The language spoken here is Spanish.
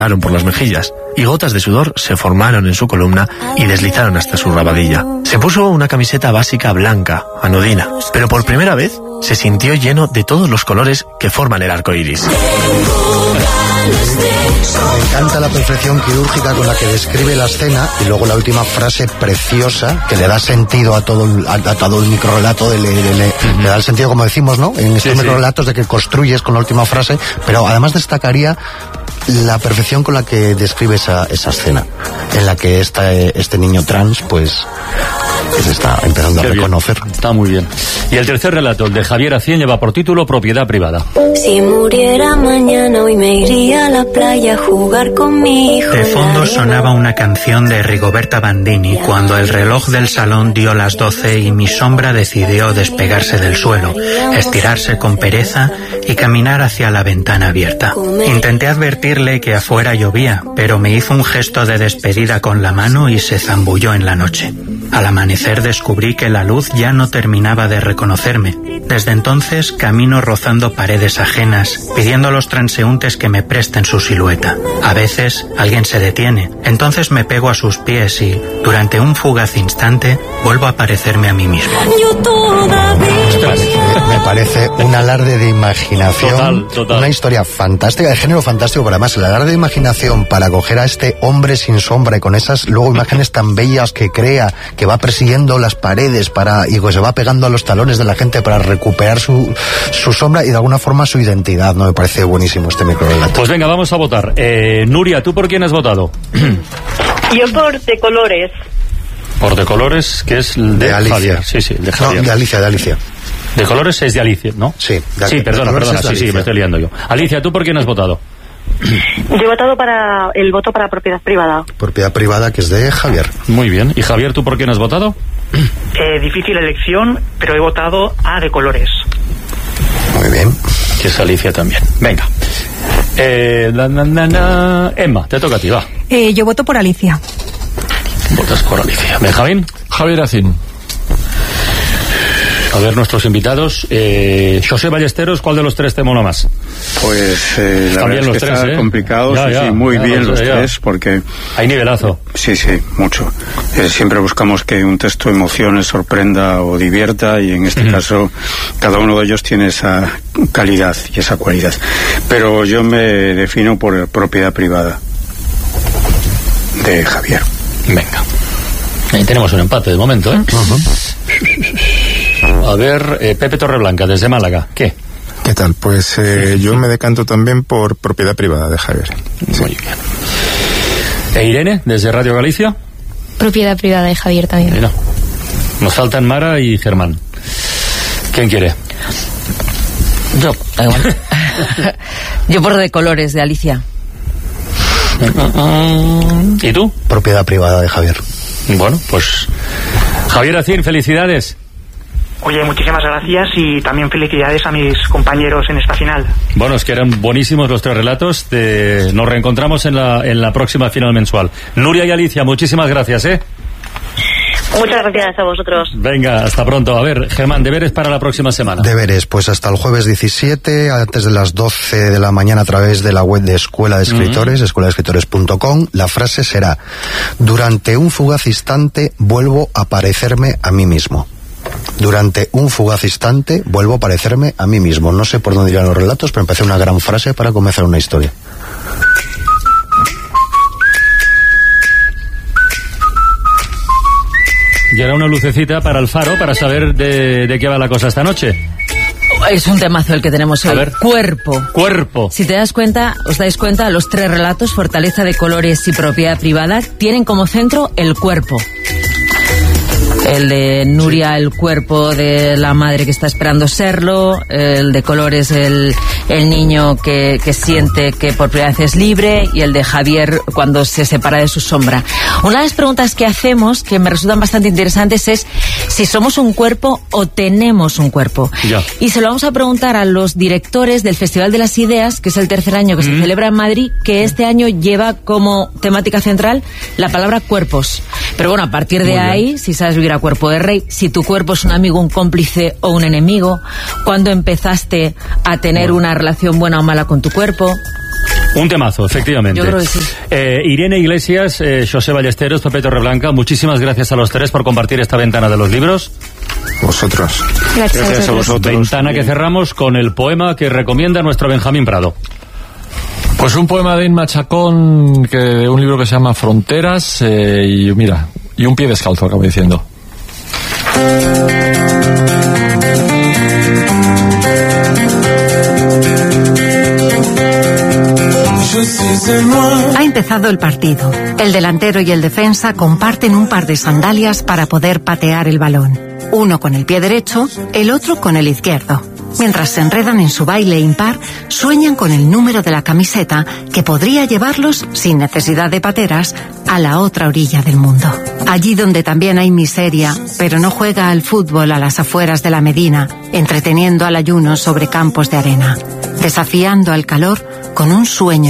por las mejillas y gotas de sudor se formaron en su columna y deslizaron hasta su rabadilla. Se puso una camiseta básica blanca, anodina, pero por primera vez se sintió lleno de todos los colores que forman el arco iris. Me encanta la perfección quirúrgica con la que describe la escena y luego la última frase preciosa que le da sentido a todo el microrelato, le da el sentido, como decimos, ¿no? En estos microrelatos de que construyes con la última frase, pero además destacaría la perfección con la que describe esa escena, en la que este niño trans, pues se está empezando a reconocer. Está muy bien. Y el tercer relato, el de Javier Acien, lleva por título Propiedad privada. Si muriera mañana, hoy me iría a la playa a jugar con mi hijo. De fondo sonaba una canción de Rigoberta Bandini cuando el reloj del salón dio las 12 y mi sombra decidió despegarse del suelo, estirarse con pereza y caminar hacia la ventana abierta. Intenté advertirle que afuera llovía, pero me hizo un gesto de despedida con la mano y se zambulló en la noche. Al amanecer descubrí que la luz ya no terminaba de reconocerme. Desde entonces camino rozando paredes ajenas, pidiendo a los transeúntes que me presten su silueta. A veces alguien se detiene, entonces me pego a sus pies y, durante un fugaz instante, vuelvo a parecerme a mí mismo. Me parece un alarde de imaginación, total. Una historia fantástica, de género fantástico, pero además el alarde de imaginación para coger a este hombre sin sombra y con esas luego imágenes tan bellas que crea, que va persiguiendo las paredes y se va pegando a los talones de la gente para recuperar su sombra y de alguna forma su identidad, ¿no? Me parece buenísimo este microrelato. Pues venga, vamos a votar. Nuria, ¿tú por quién has votado? Yo por De Colores. Por De Colores, que es el de Alicia. Javier. Sí, de Javier. No, de Alicia. De Colores es de Alicia, ¿no? Sí. Perdona, sí, me estoy liando yo. Alicia, ¿tú por quién has votado? Yo he votado para propiedad privada. Propiedad privada, que es de Javier. Muy bien. ¿Y Javier, tú por quién has votado? Difícil elección, pero he votado a De Colores. Muy bien. Que es Alicia también. Venga. Emma, te toca a ti, va. Yo voto por Alicia. Votas por Alicia. ¿Benjamín? Javier Acien. A ver, nuestros invitados. José Ballesteros, ¿cuál de los tres te mola más? Pues la verdad es que tres, está complicado, muy bien los tres, porque... Hay nivelazo. Sí, mucho. Siempre buscamos que un texto emocione, sorprenda o divierta, y en este caso cada uno de ellos tiene esa calidad y esa cualidad. Pero yo me defino por Propiedad privada, de Javier. Venga. Ahí tenemos un empate de momento, ¿eh? A ver, Pepe Torreblanca, desde Málaga. ¿Qué tal? Pues yo me decanto también por Propiedad privada de Javier. Muy bien. ¿E Irene, desde Radio Galicia? Propiedad privada de Javier también. No. Nos faltan Mara y Germán. ¿Quién quiere? Yo, da igual. Yo por De Colores, de Alicia. ¿Y tú? Propiedad privada de Javier. Bueno, pues Javier Acien, felicidades. Oye, muchísimas gracias y también felicidades a mis compañeros en esta final. Bueno, es que eran buenísimos los tres relatos. Nos reencontramos en la próxima final mensual. Nuria y Alicia, muchísimas gracias, ¿eh? Muchas gracias a vosotros. Venga, hasta pronto. A ver, Germán, deberes para la próxima semana. Deberes, pues hasta el jueves 17, antes de las 12 de la mañana, a través de la web de Escuela de Escritores, escueladeescritores.com. La frase será: durante un fugaz instante vuelvo a parecerme a mí mismo. Durante un fugaz instante vuelvo a parecerme a mí mismo. No sé por dónde irán los relatos, pero me parece una gran frase para comenzar una historia. Y ahora una lucecita para el faro, para saber de qué va la cosa esta noche. Es un temazo el que tenemos hoy. A ver. Cuerpo. Si te das cuenta, os dais cuenta, los tres relatos, Fortaleza, De Colores y Propiedad privada, tienen como centro el cuerpo. El de Nuria, el cuerpo de la madre que está esperando serlo. El de Colores, el niño que siente que por primera vez es libre. Y el de Javier, cuando se separa de su sombra. Una de las preguntas que hacemos, que me resultan bastante interesantes, es si somos un cuerpo o tenemos un cuerpo. Ya. Y se lo vamos a preguntar a los directores del Festival de las Ideas, que es el tercer año que se celebra en Madrid, que este año lleva como temática central la palabra cuerpos. Pero bueno, a partir de ahí, si sabes vivir a cuerpo de rey, si tu cuerpo es un amigo, un cómplice o un enemigo, cuándo empezaste a tener una relación buena o mala con tu cuerpo, Un temazo, efectivamente. Yo creo que sí. Irene Iglesias, José Ballesteros, Pepe Torreblanca, muchísimas gracias a los tres por compartir esta ventana de los libros. Vosotros. Gracias a vosotros. Ventana que cerramos con el poema que recomienda nuestro Benjamín Prado. Pues un poema de Inma Chacón, de un libro que se llama Fronteras, y un pie descalzo, acabo diciendo. Ha empezado el partido. El delantero y el defensa comparten un par de sandalias para poder patear el balón. Uno con el pie derecho, el otro con el izquierdo. Mientras se enredan en su baile impar, sueñan con el número de la camiseta que podría llevarlos, sin necesidad de pateras, a la otra orilla del mundo. Allí donde también hay miseria, pero no juega al fútbol a las afueras de la Medina, entreteniendo al ayuno sobre campos de arena, desafiando al calor con un sueño